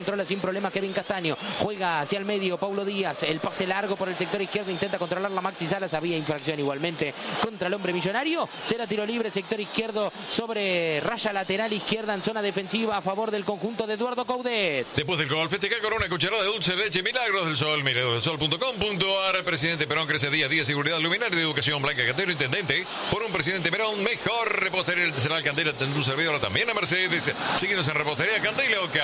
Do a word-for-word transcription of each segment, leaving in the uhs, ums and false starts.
controla sin problema Kevin Castaño. Juega hacia el medio Paulo Díaz. El pase largo por el sector izquierdo. Intenta controlar la Maxi Salas. Había infracción igualmente contra el hombre millonario. Será tiro libre, sector izquierdo sobre raya lateral izquierda en zona defensiva a favor del conjunto de Eduardo Coudet. Después del gol, festejar con una cucharada de dulce de leche Milagros del Sol. Milagros del Sol punto com punto ar. Presidente Perón crece día a día. Seguridad luminaria de educación. Blanca Cantero, intendente. Por un presidente Perón, mejor repostería artesanal Candela. Tendrá un servidor también a Mercedes. Síguenos en repostería Candela.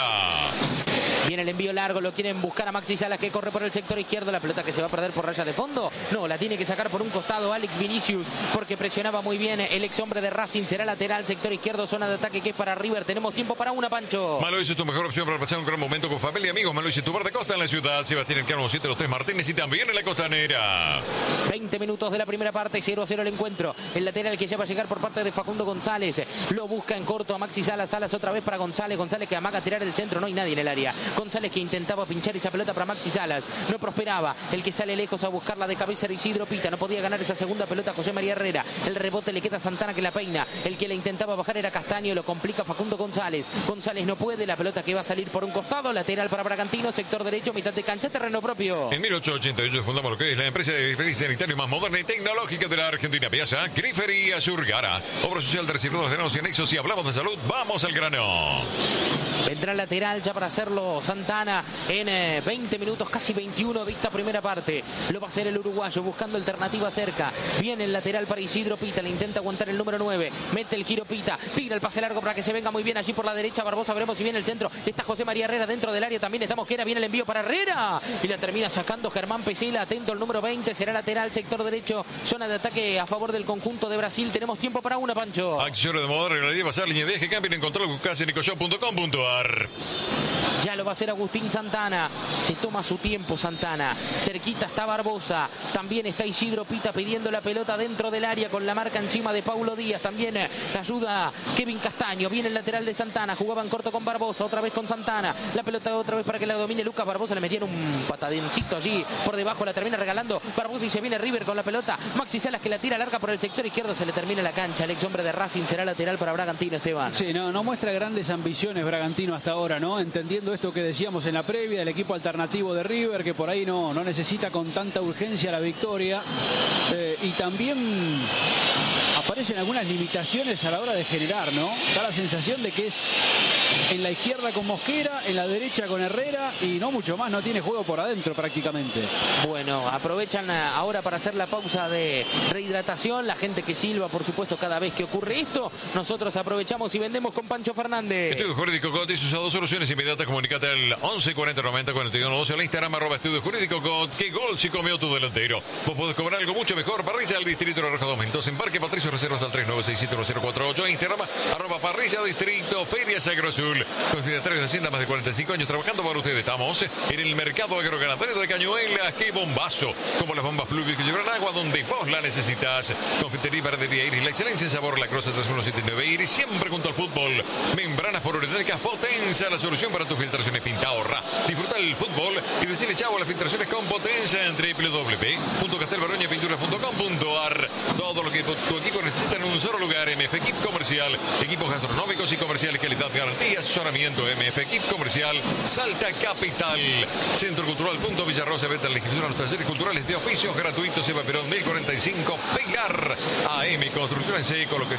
Viene el envío largo, lo quieren buscar a Maxi Salas que corre por el sector izquierdo. La pelota que se va a perder por raya de fondo. No, la tiene que sacar por un costado Alex Vinicius porque presionaba muy bien el ex hombre de Racing. Será lateral, sector izquierdo, zona de ataque que es para River. Tenemos tiempo para una, Pancho. Malois es tu mejor opción para pasar un gran momento con familia y amigos. Malois es tu bar de costa en la ciudad. Sebastián Elcano, siete Los Tres Martínez y también en la Costanera. veinte minutos de la primera parte, cero a cero el encuentro. El lateral que ya va a llegar por parte de Facundo González. Lo busca en corto a Maxi Salas. Salas otra vez para González. González que amaga a tirar el centro. No hay nadie en el área. González que intentaba pinchar esa pelota para Maxi Salas. No prosperaba. El que sale lejos a buscarla de cabeza era Isidro Pita. No podía ganar esa segunda pelota José María Herrera. El rebote le queda a Santana que la peina. El que le intentaba bajar era Castaño. Lo complica Facundo González. González no puede. La pelota que va a salir por un costado. Lateral para Bragantino. Sector derecho. Mitad de cancha. Terreno propio. En mil ochocientos ochenta y ocho fundamos lo que es la empresa de diferencia sanitario más moderna y tecnológica de la Argentina. Piazza Grifería Surgara. Obra social de recibidores de granos y anexos. Si hablamos de salud, vamos al grano. Vendrá el lateral ya para hacerlo Santana en eh, veinte minutos, casi veintiuno de esta primera parte. Lo va a hacer el uruguayo buscando alternativa cerca. Viene el lateral para Isidro Pita. Le intenta aguantar el número nueve. Mete el giro Pita. Tira el pase largo para que se venga muy bien allí por la derecha. Barbosa, veremos si viene el centro. Está José María Herrera dentro del área. También está Mosquera. Viene el envío para Herrera. Y la termina sacando Germán Pesela. Atento el número veinte. Será lateral, sector derecho. Zona de ataque a favor del conjunto de Brasil. Tenemos tiempo para una, Pancho. Acciones de moda, regularidad, pasar, línea de viaje, cambio en control, buscase en ecoshop punto com punto ar. Ya lo va a hacer Agustín Santana. Se toma su tiempo Santana. Cerquita está Barbosa. También está Isidro Pita pidiendo la pelota dentro del área con la marca encima de Paulo Díaz. También ayuda Kevin Castaño. Viene el lateral de Santana. Jugaba en corto con Barbosa. Otra vez con Santana. La pelota otra vez para que la domine Lucas Barbosa. Le metieron un patadencito allí por debajo. La termina regalando Barbosa y se viene River con la pelota. Maxi Salas que la tira larga por el sector izquierdo. Se le termina la cancha. El ex hombre de Racing será lateral para Bragantino, Esteban. Sí, no, no muestra grandes ambiciones Bragantino hasta ahora, ¿no? Entendiendo esto que decíamos en la previa, el equipo alternativo de River, que por ahí no, no necesita con tanta urgencia la victoria. Eh, y también aparecen algunas limitaciones a la hora de generar, ¿no? Da la sensación de que es en la izquierda con Mosquera, en la derecha con Herrera y no mucho más, no tiene juego por adentro prácticamente. Bueno, aprovechan ahora para hacer la pausa de rehidratación. La gente que silba, por supuesto, cada vez que ocurre esto. Nosotros aprovechamos y vendemos con Pancho Fernández. Estudio Jurídico Cot y sus dos soluciones inmediatas. Comunicate al once cuarenta noventa cuarenta y uno doce al Instagram arroba Estudio Jurídico Cot. ¿Qué gol si comió tu delantero? Vos podés cobrar algo mucho mejor. Parrilla del Distrito de Roja dos mil dos en Parque Patricio. Reservas al tres nueve seis siete uno cero cuatro ocho. Instagram arroba Parrilla Distrito Ferias Agrosul. Consignatarios de Hacienda más de cuarenta y cinco años trabajando para ustedes. Estamos en el mercado agroganadero de Cañuelas. ¡Qué bombazo! Como las bombas Pluvius que llevarán agua donde vos la necesitas. Confitería y Paradería Iris. La excelencia en sabor. La Cross tres uno siete nueve Iris. Siempre junto al fútbol. Membranas poliuretánicas Potenza. La solución para tus filtraciones. Pinta, ahorra. Disfruta el fútbol y decirle chavo a las filtraciones con Potenza en doble u doble u doble u punto castelbaroña pinturas punto com punto ar. Todo lo que tu equipo necesita en un solo lugar. M F Equip Comercial. Equipos gastronómicos y comerciales. Calidad, garantía, asesoramiento. M F Equip Comercial. Salta Capital. Centro Cultural Punto Villarrosa. Venta la inscripción a los talleres culturales de oficios gratuitos. Eva Perón mil cuarenta y cinco. Pegar. A M Construcciones Seco. Lo que,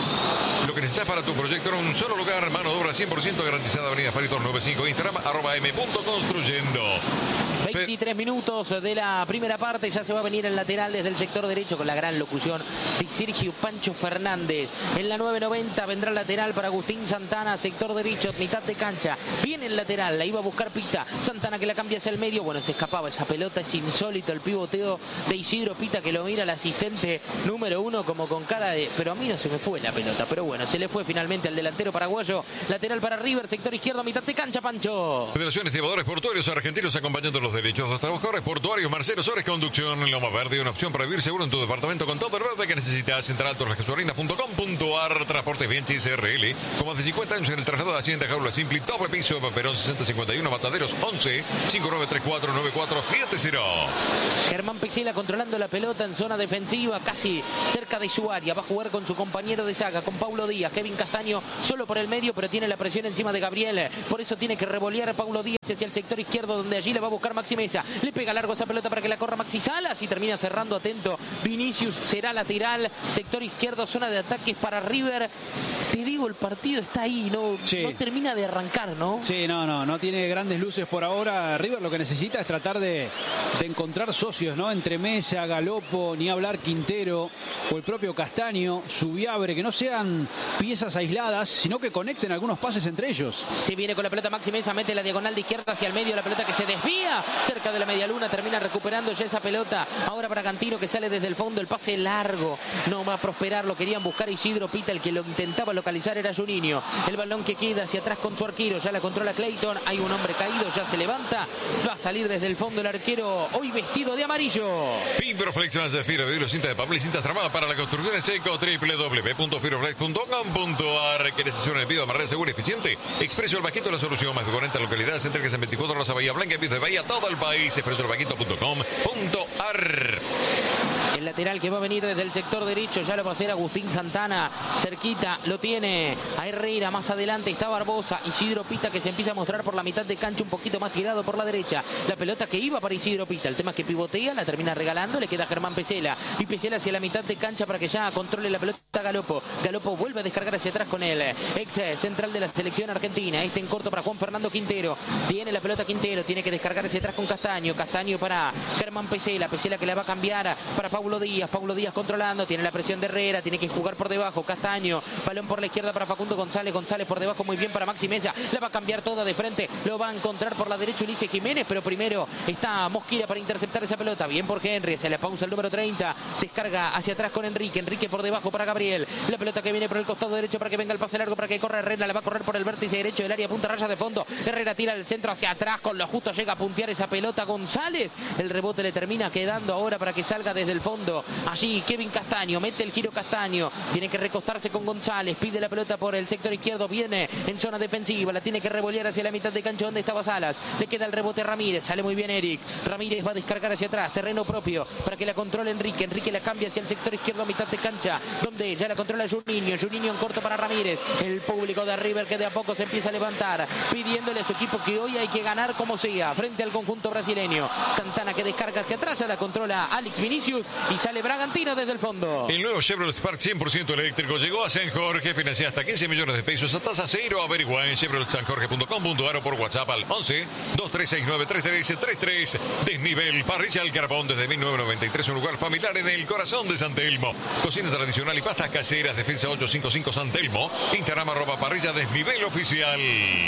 lo que necesitas para tu proyecto en un solo lugar. Mano de obra cien por ciento garantizada. Avenida Faritor noventa y cinco. Instagram arroba M punto construyendo. veintitrés minutos de la primera parte. Ya se va a venir el lateral desde el sector derecho con la gran locución de Sergio Pancho Fernández. En la nueve noventa vendrá el lateral para Agustín Santana, sector derecho, mitad de cancha. Viene el lateral, la iba a buscar Pita. Santana que la cambia hacia el medio. Bueno, se escapaba esa pelota. Es insólito el pivoteo de Isidro Pita que lo mira el asistente número uno como con cara de... Pero a mí no se me fue la pelota. Pero bueno, se le fue finalmente al delantero paraguayo. Lateral para River, sector izquierdo, mitad de cancha, Pancho. Federación de Estibadores Portuarios Argentinos acompañando los derechos de los trabajadores portuarios. Marcelo Sores Conducción, Loma Verde, una opción para vivir seguro en tu departamento con todo el verde que necesitas. Central Torres Gasolinas punto com punto ar. Transportes Bianchis R L, con más de cincuenta años en el traslado de Hacienda, Jaula Simple, doble piso, Papa Perón sesenta cincuenta y uno, Mataderos once, cinco nueve tres cuatro nueve cuatro siete cero. Germán Pesela controlando la pelota en zona defensiva, casi cerca de su área. Va a jugar con su compañero de saga, con Paulo Díaz. Kevin Castaño solo por el medio, pero tiene la presión encima de Gabriel. Por eso tiene que revolear a Paulo Díaz hacia el sector izquierdo, donde allí le va a buscar Maxi Mesa. Le pega largo esa pelota para que la corra Maxi Salas y termina cerrando atento. Vinicius será lateral, sector izquierdo, zona de ataques para River. Te digo, el partido está ahí, no, sí. no termina de arrancar, ¿no? Sí, no, no, no tiene grandes luces por ahora. River lo que necesita es tratar de, de encontrar socios, ¿no? Entre Mesa, Galopo, ni hablar Quintero o el propio Castaño, Subiabre, que no sean piezas aisladas, sino que conecten algunos pases entre ellos. Se viene con la pelota Maxi Mesa, mete la diagonal de izquierda hacia el medio, la pelota que se desvía cerca de la media luna, termina recuperando ya esa pelota. Ahora para Cantino, que sale desde el fondo, el pase largo, no va a prosperar, lo querían buscar Isidro Pita, el que lo intentaba localizar era Juninho. El balón que queda hacia atrás con su arquero, ya la controla Clayton, hay un hombre caído, ya se levanta, va a salir desde el fondo el arquero, hoy vestido de amarillo. Fibroflex más de fibra, vidrio, cinta de papel y cintas tramadas para la construcción en seco. doble u doble u doble u punto fibroflex punto com punto a r. ¿Quieres hacer un envío de manera segura y eficiente? Expreso El Vaquito, la solución. Más de cuarenta localidades, entregas en veinticuatro horas a Bahía Blanca, envíos de Bahía, todo el país. expreso el vaquito punto com punto a r. El lateral que va a venir desde el sector derecho, ya lo va a hacer Agustín Santana, cerquita, lo tiene a Herrera, más adelante está Barbosa, Isidro Pita, que se empieza a mostrar por la mitad de cancha, un poquito más tirado por la derecha, la pelota que iba para Isidro Pita, el tema es que pivotea, la termina regalando, le queda a Germán Pesela, y Pesela hacia la mitad de cancha para que ya controle la pelota Galopo, Galopo vuelve a descargar hacia atrás con el ex central de la selección argentina, este en corto para Juan Fernando Quintero, viene la pelota Quintero, tiene que descargar hacia atrás con Castaño, Castaño para Germán Pesela, Pesela que la va a cambiar para Paulo Díaz, Paulo Díaz controlando, tiene la presión de Herrera, tiene que jugar por debajo, Castaño, balón por la izquierda para Facundo González, González por debajo muy bien para Maxi Mesa, la va a cambiar toda de frente, lo va a encontrar por la derecha Ulises Jiménez, pero primero está Mosquera para interceptar esa pelota, bien por Henry, se le pausa el número treinta, descarga hacia atrás con Enrique, Enrique por debajo para Gabriel, la pelota que viene por el costado derecho para que venga el pase largo, para que corra Herrera, la va a correr por el vértice derecho del área, punta raya de fondo, Herrera tira el centro hacia atrás, con lo justo llega a puntear esa pelota González, el rebote le termina quedando ahora para que salga desde el fondo, allí Kevin Castaño, mete el giro Castaño, tiene que recostarse con González, pide la pelota por el sector izquierdo, viene en zona defensiva, la tiene que revolear hacia la mitad de cancha donde estaba Salas, le queda el rebote Ramírez, sale muy bien Eric, Ramírez va a descargar hacia atrás, terreno propio, para que la controle Enrique, Enrique la cambia hacia el sector izquierdo a mitad de cancha, donde ya la controla Juninho, Juninho en corto para Ramírez, el público de River que de a poco se empieza a levantar, pidiéndole a su equipo que hoy hay que ganar como sea, frente al conjunto brasileño, Santana que descarga hacia atrás, ya la controla Alex Vinicius, y sale Bragantino desde el fondo. El nuevo Chevrolet Spark cien por ciento eléctrico llegó a San Jorge, financia hasta quince millones de pesos a tasa cero. Averigua en chevrolet san jorge punto com punto a r o por WhatsApp al once, dos tres seis nueve, tres tres tres tres. Desnivel Parrilla al Carbón desde mil novecientos noventa y tres, un lugar familiar en el corazón de San Telmo. Cocina tradicional y pastas caseras, Defensa ochocientos cincuenta y cinco San Telmo. Instagram arroba parrilla desnivel oficial.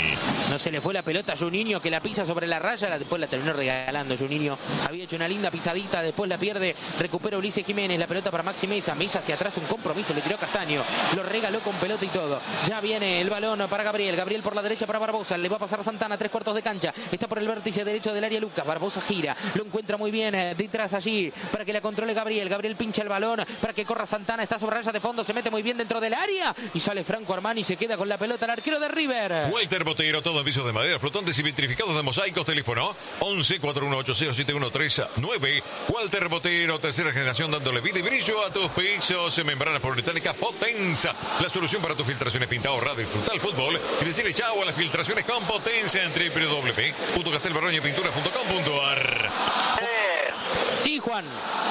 No se le fue la pelota a Juninho, que la pisa sobre la raya, después la terminó regalando Juninho. Había hecho una linda pisadita, después la pierde, recupera Ulises Jiménez, la pelota para Maxi Mesa, Mesa hacia atrás, un compromiso, le tiró a Castaño, lo regaló con pelota y todo. Ya viene el balón para Gabriel, Gabriel por la derecha para Barbosa, le va a pasar Santana, tres cuartos de cancha, está por el vértice derecho del área Lucas, Barbosa gira, lo encuentra muy bien eh, detrás allí, para que la controle Gabriel, Gabriel pincha el balón, para que corra Santana, está sobre raya de fondo, se mete muy bien dentro del área, y sale Franco Armani, se queda con la pelota el arquero de River. Walter Botero, todo en pisos de madera, flotantes y vitrificados de mosaicos, teléfono once, cuatro uno ocho cero, siete uno tres nueve. Walter Botero, tercera generación, dándole vida y brillo a tus pisos, membranas polimetálicas Potenza, la solución para tus filtraciones, pintado, radio, disfrutar el fútbol y decirle chao a las filtraciones con Potenza en doble u doble u doble u punto castelbarroño pinturas punto com punto a r. Eh, Sí, Juan.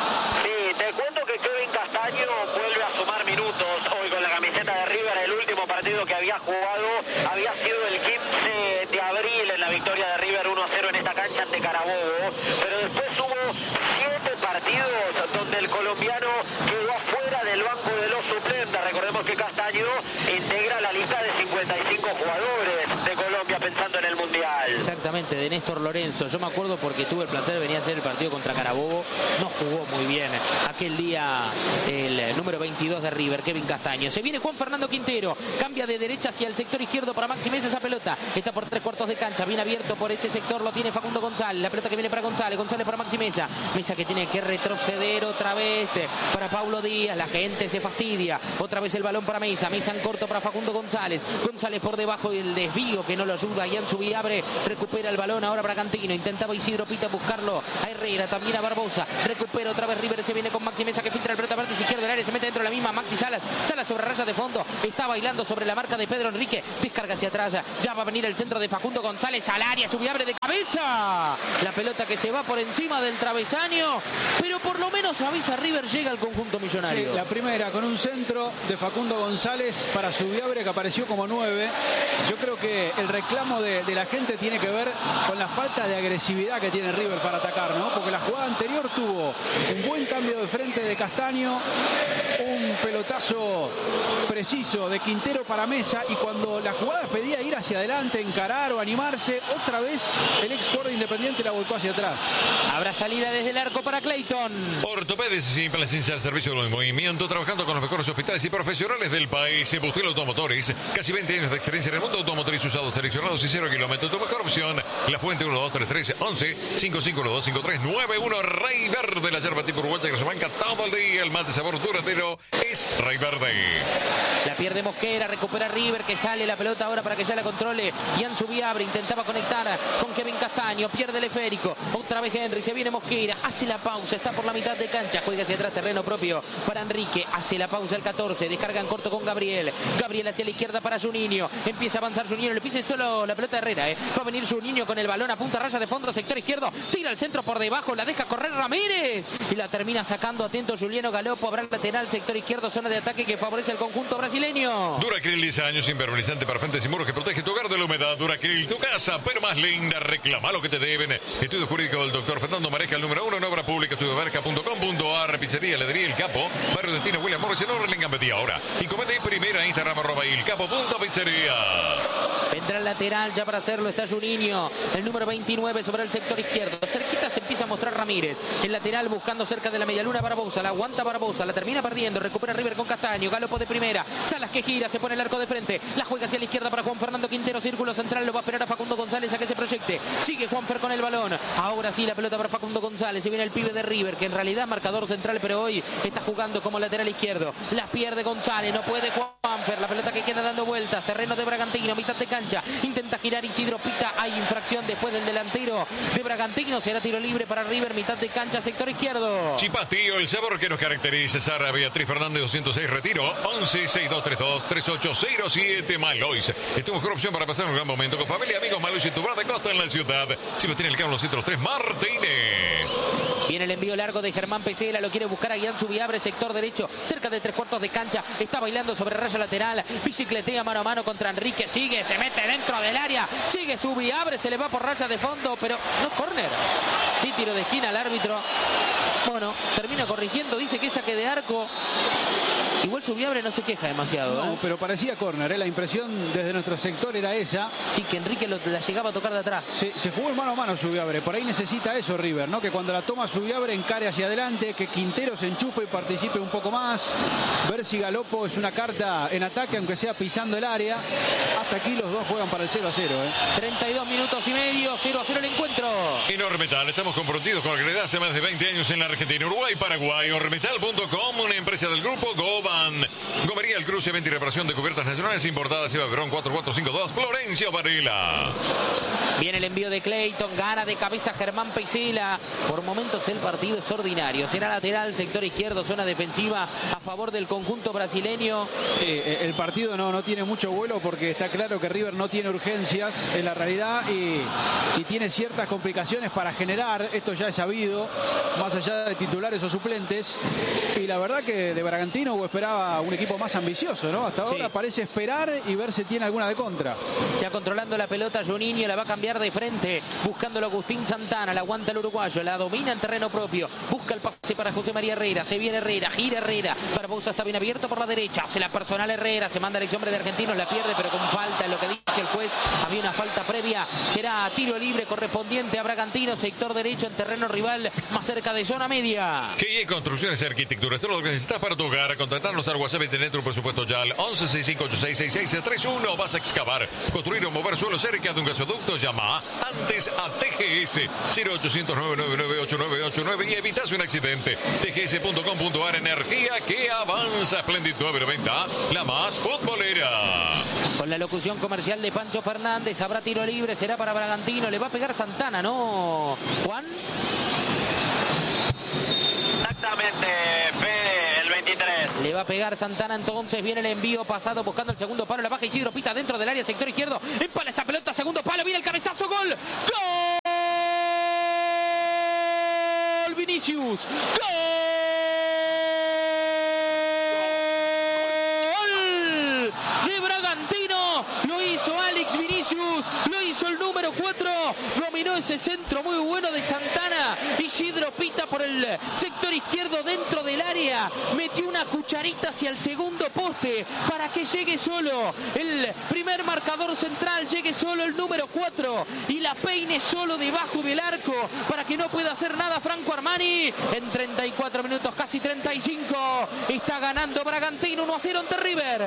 sí, te cuento que Kevin Castaño vuelve a sumar minutos hoy con la camiseta de River. El último partido que había jugado había sido el quince de abril en la victoria de River uno a cero en esta cancha ante Carabobo, pero después hubo siete partidos donde el colombiano quedó afuera del banco de los suplentes. Recordemos que Castaño integra la lista de cincuenta y cinco jugadores de Colombia pensando en el Mundial. Exactamente, de Néstor Lorenzo. Yo me acuerdo porque tuve el placer de venir a hacer el partido contra Carabobo. No jugó muy bien aquel día el número veintidós de River, Kevin Castaño. Se viene Juan Fernando Quintero, cambia de derecha hacia el sector izquierdo para Maxi Mesa. Esa pelota está por tres cuartos de cancha, bien abierto por ese sector, lo tiene Facundo González. La pelota que viene para González, González para Maxi Mesa. Mesa que tiene que retroceder otra vez para Paulo Díaz. La gente se fastidia. Otra vez el balón para Mesa. Mesa en corto para Facundo González. González por debajo del desvío que no lo ayuda. Ian Subiabre recupera el balón ahora Bragantino. Intentaba Isidro Pita buscarlo a Herrera, también a Barbosa. Recupera otra vez River. Se viene con Maxi Mesa que filtra el pelota parte izquierda del área. Se mete dentro de la misma Maxi Salas. Salas sobre raya de fondo. Está bailando sobre la marca de Pedro Enrique. Descarga hacia atrás. Ya va a venir el centro de Facundo González al área. Subiabre de cabeza. La pelota que se va por encima del travesaño. Pero por lo menos avisa River, llega al conjunto millonario. Sí, la primera con un centro de Facundo González para Subiabre que apareció como nueve. Yo creo que el reclamo de, de la gente tiene que ver con la falta de agresividad que tiene River para atacar, ¿no? Porque la jugada anterior tuvo un buen cambio de frente de Castaño, un pelotazo preciso de Quintero para Mesa, y cuando la jugada pedía ir hacia adelante, encarar o animarse, otra vez el ex jugador Independiente la volcó hacia atrás. Habrá salida desde el arco para Clayton. Ortopedes simple, sin servicio de movimiento, trabajando con los mejores hospitales y profesionales del país. Bustel Automotores, casi veinte años de experiencia en el mundo automotriz, usados, seleccionados y cero kilómetros. Tu mejor opción, La Fuente uno dos tres tres once cinco cinco uno dos cinco tres nueve uno. Rey Verde, la yerba tipo uruguaya que se banca todo el día. El mal de sabor duradero es Rey Verde. La pierde Mosquera, recupera River, que sale la pelota ahora para que ya la controle. Ian Subiabre intentaba conectar con Kevin Castaño, pierde el esférico. Otra vez Henry, se viene Mosquera, hace la pausa, está por la mitad de cancha, juega hacia atrás, terreno propio para Enrique, hace la pausa el catorce, descarga en corto con Gabriel. Gabriel hacia la izquierda para Juninho, empieza a avanzar Juninho, le pise solo la pelota Herrera, ¿eh? Va a venir Juninho con el balón a punta raya de fondo, sector izquierdo, tira el centro por debajo, la deja correr Ramírez y la termina sacando. Atento Juliano Galopo, habrá lateral, sector izquierdo, zona de ataque que favorece al conjunto brasileño. Duracril, diez años, impermeabilizante para frentes y muros que protege tu hogar de la humedad. Duracril, tu casa, pero más linda. Reclama lo que te deben. Estudio jurídico del doctor Fernando Maresca, el número uno en obra pública, estudiobarca punto com punto ar. Pizzería, heladería El Capo, barrio Destino William Morris en Orlingham, Betty ahora. Y comete primera Instagram arroba el capo punto pizzería. Vendrá el lateral ya para hacerlo, está Juninho, el número veintinueve sobre el sector izquierdo. Cerquita se empieza a mostrar Ramírez. El lateral buscando cerca de la medialuna Barbosa, la aguanta Barbosa, la termina perdiendo, recupera River con Castaño, Galopo de primera, Salas que gira, se pone el arco de frente, la juega hacia la izquierda para Juan Fernando Quintero, círculo central, lo va a esperar a Facundo González a que se proyecte. Sigue Juanfer con el balón. Ahora sí la pelota para Facundo González. Se viene el pibe de River, que en realidad es marcador central, pero hoy está jugando como lateral izquierdo. La pierde González, no puede Juanfer. La pelota que queda dando vueltas. Terreno de Bragantino, mitad de cancha. Intenta girar Isidro Pita. Hay infracción después del delantero de Bragantino. Será tiro libre para River, mitad de cancha, sector izquierdo. Chipastío, el sabor que nos caracteriza. Sara Beatriz Fernández, doscientos seis, Retiro. once seis dos tres dos tres ocho cero siete. Malois. Es tu mejor opción para pasar un gran momento con familia, amigos. Malois y tu bar de costa en la ciudad. Si lo tiene el cabo, los cientos tres Martínez. Viene el envío largo de Germán Pesela. Lo quiere buscar a Ian Subiabre, sector derecho, cerca de tres cuartos de cancha. Está bailando sobre raya lateral. Bicicletea mano a mano contra Enrique. Sigue, se mete dentro del área. Sigue Subiabre, se le va por raya de fondo, pero no córner. Sí, tiro de esquina al árbitro. Bueno, termina corrigiendo, dice que es saque de arco. Igual Subiabre no se queja demasiado. No, ¿eh? pero parecía córner, ¿eh? La impresión desde nuestro sector era esa. Sí, que Enrique lo, la llegaba a tocar de atrás. Se, se jugó en mano a mano Subiabre. Por ahí necesita eso River, ¿no? Que cuando la toma Subiabre encare hacia adelante, que Quintero se enchufe y participe un poco más. Ver si Galopo es una carta en ataque, aunque sea pisando el área. Hasta aquí los dos juegan para el cero a cero, ¿eh? treinta y dos minutos y medio, cero a cero el encuentro. En Ormetal estamos comprometidos con la calidad hace más de veinte años en la Argentina, Uruguay, Paraguay. Ormetal punto com, una empresa del grupo Goban. Gomería El Cruce, venta y reparación de cubiertas nacionales importadas. Eva Verón cuatro cuatro cinco dos, Florencio Varela. Viene el envío de Clayton, gana de cabeza Germán Pesela. Por momentos el partido es ordinario. Será lateral, sector izquierdo, zona defensiva a favor del conjunto brasileño. Sí, el partido no, no tiene mucho vuelo porque está claro que River no tiene urgencias en la realidad y, y tiene ciertas complicaciones para generar. Esto ya es sabido, más allá de titulares o suplentes. Y la verdad que de Bragantino esperaba un equipo más ambicioso, ¿no? Hasta ahora sí parece esperar y ver si tiene alguna de contra. Ya controlando la pelota, Juninho la va a cambiar de frente, buscándolo Agustín Santana, la aguanta el uruguayo, la domina en terreno propio, busca el pase para José María Herrera, se viene Herrera, gira Herrera, Barbosa está bien abierto por la derecha, hace la personal Herrera, se manda el ex hombre de Argentinos, la pierde pero con falta, es lo que dice el juez, había una falta previa, será tiro libre correspondiente a Bragantino, sector derecho en terreno rival, más cerca de zona media. G I E Construcciones y Arquitectura, todo lo que necesitas para tu hogar. Contactarnos al WhatsApp y tener tu presupuesto ya al once sesenta y cinco ochenta y seis sesenta y seis treinta y uno. Vas a excavar, construir o mover suelo cerca de un gasoducto, llama antes a T G S cero ochocientos nueve nueve nueve ocho nueve ocho nueve y evitas un accidente. T G S punto com punto a r, energía que avanza. Splendid nueve noventa, la más futbolera. Con la locución comercial de Pancho Fernández, habrá tiro libre, será para Bragantino, le va a pegar Santana, ¿no, Juan? Exactamente, Fede, el veintitrés. Le va a pegar Santana, entonces viene el envío pasado buscando el segundo palo, la baja Isidro Pita dentro del área, sector izquierdo, empala esa pelota, segundo palo, viene el cabezazo, gol, gol, Vinicius, gol de Bragantino, lo hizo Alex Vinicius, lo hizo el número cuatro, dominó ese centro muy bueno de Santana, Isidro Pita por el sector izquierdo dentro del área, metió una cucharita hacia el segundo poste para que llegue solo el primer marcador central, llegue solo el número cuatro y la peine solo debajo del arco para que no pueda hacer nada Franco Armani. En treinta y cuatro minutos, casi treinta y cinco, está ganando Bragantino uno a cero ante River.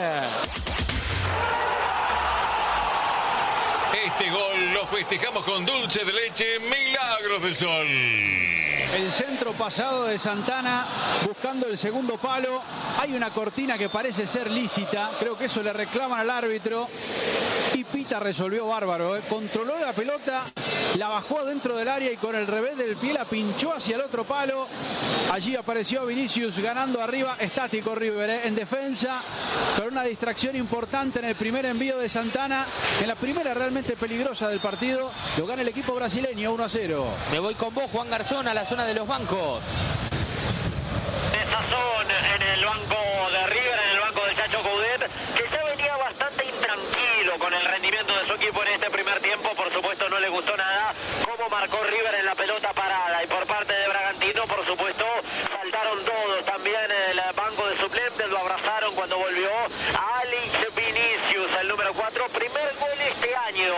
Este gol lo festejamos con dulce de leche, Milagros del Sol. El centro pasado de Santana buscando el segundo palo. Hay una cortina que parece ser lícita. Creo que eso le reclaman al árbitro. Y Pita resolvió bárbaro, ¿eh? Controló la pelota, la bajó dentro del área y con el revés del pie la pinchó hacia el otro palo. Allí apareció Vinicius ganando arriba. Estático River, ¿eh? En defensa, con una distracción importante en el primer envío de Santana. En la primera realmente peligrosa del partido. Lo gana el equipo brasileño uno a cero. Me voy con vos, Juan Garzón, a la zona de los bancos. Desazón en el banco de River, en el banco del Chacho Coudet, que ya venía bastante intranquilo con el rendimiento de su equipo en este primer tiempo. Por supuesto no le gustó nada cómo marcó River en la pelota parada, y por parte de Bragantino, por supuesto, saltaron todos. También el banco de suplentes lo abrazaron cuando volvió Alex Vinicius, el número cuatro, primer gol este año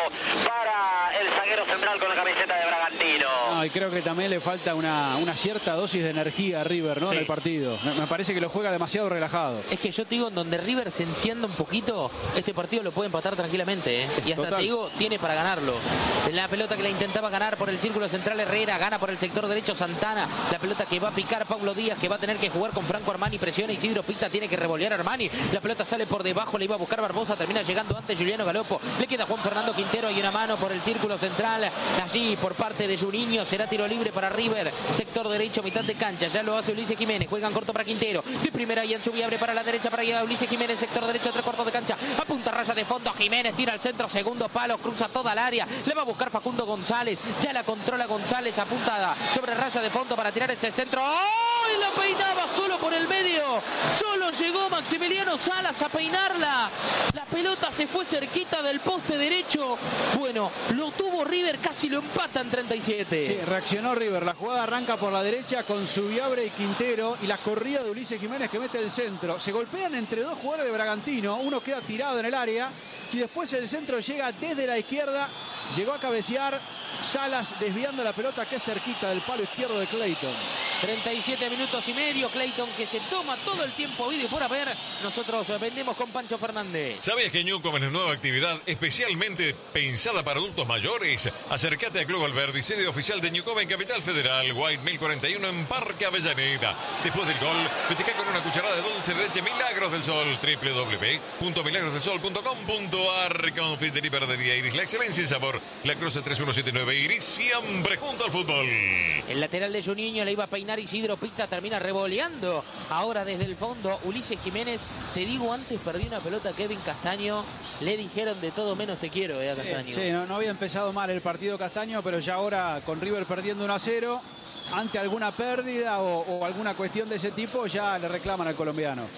para el zaguero central con la camiseta de Bragantino. No, y creo que también le falta una, una cierta dosis de energía a River, ¿no? Sí. En el partido. Me, me parece que lo juega demasiado relajado. Es que yo te digo, en donde River se encienda un poquito, este partido lo puede empatar tranquilamente, ¿eh? Y hasta Total. te digo, tiene para ganarlo. La pelota que la intentaba ganar por el círculo central Herrera, gana por el sector derecho Santana. La pelota que va a picar Paulo Díaz, que va a tener que jugar con Franco Armani, presiona Isidro Pita, tiene que revolear a Armani. La pelota sale por debajo, le iba a buscar Barbosa, termina llegando antes Juliano Galopo. Le queda Juan Fernando Quintero, hay una mano por el círculo central. Allí por parte de Juninho será tiro libre para River, sector derecho, mitad de cancha. Ya lo hace Ulises Jiménez, juegan corto para Quintero. De primera y en subida abre para la derecha para allá Ulises Jiménez, sector derecho, tres cuartos de cancha. Apunta raya de fondo, Jiménez tira al centro, segundo palo, cruza toda el área. Le va a buscar Facundo González, ya la controla González, apuntada sobre raya de fondo para tirar ese centro. ¡Oh! Y la peinaba solo por el medio. Solo llegó Maximiliano Salas a peinarla. La pelota se fue cerquita del poste derecho. Bueno, lo tuvo River, casi lo empata en treinta y siete. Sí, reaccionó River. La jugada arranca por la derecha con Subiabre y Quintero y la corrida de Ulises Jiménez que mete el centro. Se golpean entre dos jugadores de Bragantino. Uno queda tirado en el área y después el centro llega desde la izquierda. Llegó a cabecear Salas desviando la pelota que es cerquita del palo izquierdo de Clayton. treinta y siete minutos y medio. Clayton que se toma todo el tiempo habido y por haber. Nosotros vendemos con Pancho Fernández. ¿Sabías que Newcom es una nueva actividad especialmente pensada para adultos mayores? Acércate a Club Alberdi, sede oficial de Newcom en Capital Federal, White mil cuarenta y uno en Parque Avellaneda. Después del gol, festeja con una cucharada de dulce de leche Milagros del Sol. doble u doble u doble u punto milagros del sol punto com punto a r. Confitería y Panadería Iris, la excelencia en sabor. La Cruz tres uno siete nueve Iris, siempre junto al fútbol. El lateral de Juninho le iba a peinar Isidro Pita, termina revoleando. Ahora desde el fondo, Ulises Jiménez. Te digo, antes perdió una pelota a Kevin Castaño. Le dijeron de todo menos te quiero, eh, a Castaño. Sí, no, no había empezado mal el partido Castaño, pero ya ahora con River perdiendo uno a cero, ante alguna pérdida o, o alguna cuestión de ese tipo, ya le reclaman al colombiano.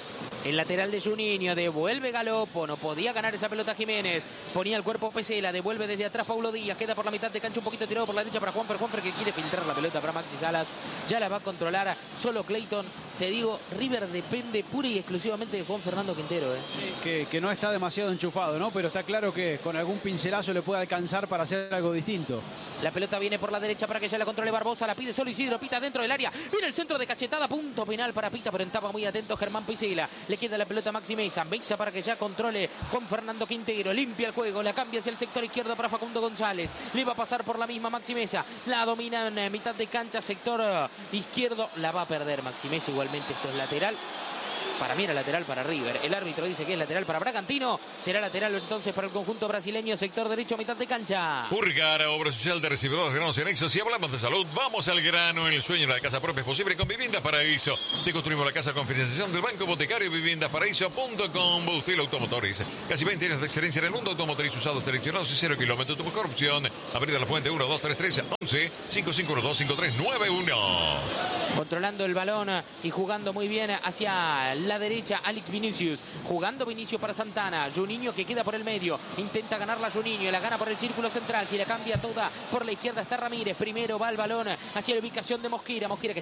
El lateral de Juninho, devuelve Galopo, no podía ganar esa pelota Jiménez. Ponía el cuerpo Pesela, devuelve desde atrás Paulo Díaz, queda por la mitad de cancha, un poquito tirado por la derecha para Juanfer. Juanfer que quiere filtrar la pelota para Maxi Salas. Ya la va a controlar solo Clayton. Te digo, River depende pura y exclusivamente de Juan Fernando Quintero. ¿eh? Sí, que, que no está demasiado enchufado, ¿no? Pero está claro que con algún pincelazo le puede alcanzar para hacer algo distinto. La pelota viene por la derecha para que ya la controle Barbosa. La pide solo Isidro Pita dentro del área. Viene el centro de cachetada. Punto penal para Pita, pero estaba muy atento Germán Pesela. Le queda la pelota a Maxi Mesa. Mesa para que ya controle Juan Fernando Quintero. Limpia el juego. La cambia hacia el sector izquierdo para Facundo González. Le va a pasar por la misma Maxi Mesa. La domina en mitad de cancha. Sector izquierdo. La va a perder Maxi Mesa. Igualmente esto es lateral. Para mí era lateral para River. El árbitro dice que es lateral para Bragantino. Será lateral entonces para el conjunto brasileño. Sector derecho, mitad de cancha. Urcara, obra social de recibidores de granos y anexos. Si hablamos de salud, vamos al grano. El sueño de la casa propia es posible con Viviendas Paraíso. Te construimos la casa con financiación del Banco Hipotecario. Viviendas Paraíso punto com. Bustil Automotores. Casi veinte años de experiencia en el mundo automotriz, usados seleccionados y cero kilómetros. Tu mejor opción. Avenida La Fuente uno dos tres tres once cinco cinco uno dos cinco tres nueve uno. Controlando el balón y jugando muy bien hacia la derecha Alex Vinicius, jugando Vinicius para Santana. Juninho que queda por el medio, intenta ganarla Juninho, la gana por el círculo central. Si la cambia toda por la izquierda está Ramírez. Primero va el balón hacia la ubicación de Mosquera. Mosquera que